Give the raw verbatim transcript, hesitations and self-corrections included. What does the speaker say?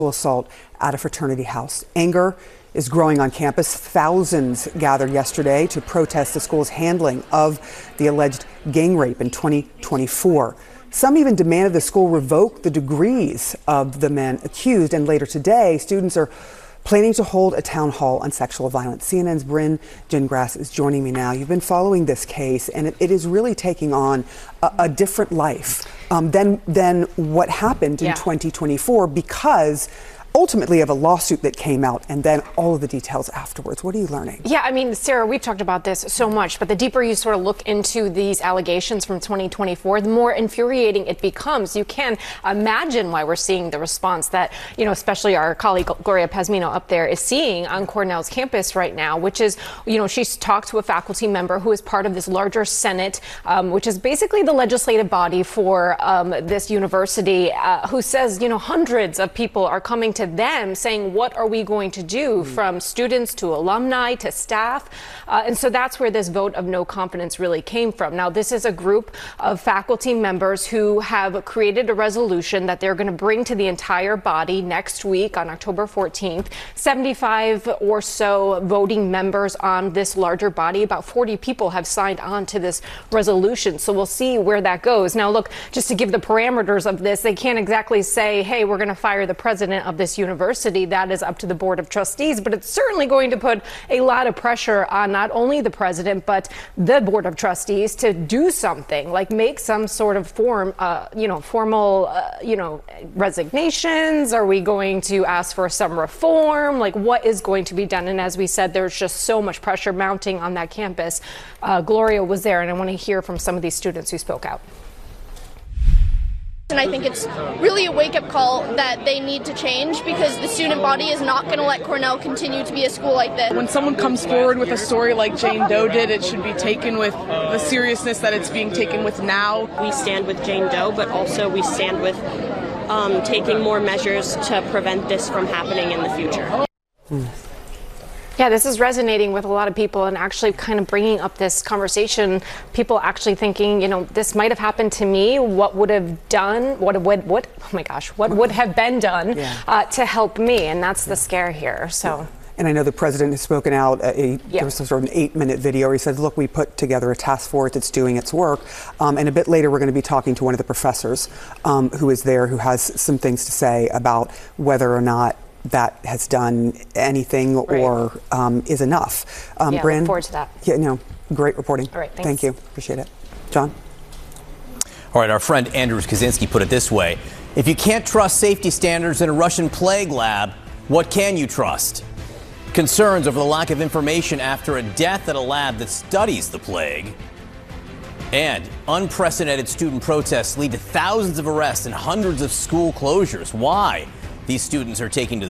assault at a fraternity house. Anger is growing on campus. Thousands gathered yesterday to protest the school's handling of the alleged gang rape in twenty twenty-four. Some even demanded the school revoke the degrees of the men accused. And later today, students are planning to hold a town hall on sexual violence. C N N's Bryn Gingras is joining me now. You've been following this case, and it, it is really taking on a, a different life um, than, than what happened in yeah. twenty twenty-four because ultimately of a lawsuit that came out and then all of the details afterwards. What are you learning? Yeah, I mean, Sarah, we've talked about this so much, but the deeper you sort of look into these allegations from twenty twenty-four, the more infuriating it becomes. You can imagine why we're seeing the response that, you know, especially our colleague Gloria Pazmino up there is seeing on Cornell's campus right now, which is, you know, she's talked to a faculty member who is part of this larger Senate, um, which is basically the legislative body for um, this university, uh, who says, you know, hundreds of people are coming to them saying, what are we going to do, mm. from students to alumni to staff? Uh, and so that's where this vote of no confidence really came from. Now, this is a group of faculty members who have created a resolution that they're going to bring to the entire body next week on October fourteenth. seventy-five or so voting members on this larger body. About forty people have signed on to this resolution. So we'll see where that goes. Now, look, just to give the parameters of this, they can't exactly say, hey, we're going to fire the president of this university. That is up to the Board of Trustees, but it's certainly going to put a lot of pressure on not only the president, but the Board of Trustees to do something, like make some sort of form, uh, you know, formal, uh, you know, resignations. Are we going to ask for some reform? Like, what is going to be done? And as we said, there's just so much pressure mounting on that campus. Uh, Gloria was there, and I want to hear from some of these students who spoke out. And I think it's really a wake-up call that they need to change, because the student body is not going to let Cornell continue to be a school like this. When someone comes forward with a story like Jane Doe did, it should be taken with the seriousness that it's being taken with now. We stand with Jane Doe, but also we stand with um, taking more measures to prevent this from happening in the future. Mm. Yeah, this is resonating with a lot of people and actually kind of bringing up this conversation. People actually thinking, you know, this might have happened to me. What would have done? What would? What? Oh my gosh! What would have been done yeah. uh, to help me? And that's the scare here. So. Yeah. And I know the president has spoken out. Uh, a, yeah. There was some sort of an eight-minute video where he said, look, we put together a task force that's doing its work. Um, and a bit later, we're going to be talking to one of the professors um, who is there, who has some things to say about whether or not that has done anything right. or um, is enough. Um, yeah, Bryn, look forward to that. Yeah, no, great reporting. All right, thanks. Thank you. Appreciate it. John? All right, our friend Andrew Kaczynski put it this way. If you can't trust safety standards in a Russian plague lab, what can you trust? Concerns over the lack of information after a death at a lab that studies the plague. And unprecedented student protests lead to thousands of arrests and hundreds of school closures. Why? These students are taking to